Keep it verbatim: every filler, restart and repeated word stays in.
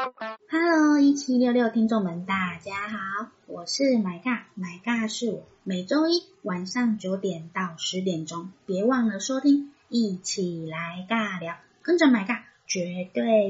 Hello， 一七六六听众们，大家好，我是买尬，买尬是我，每周一晚上九点到十点钟，别忘了收听，一起来尬聊，跟着买尬，绝对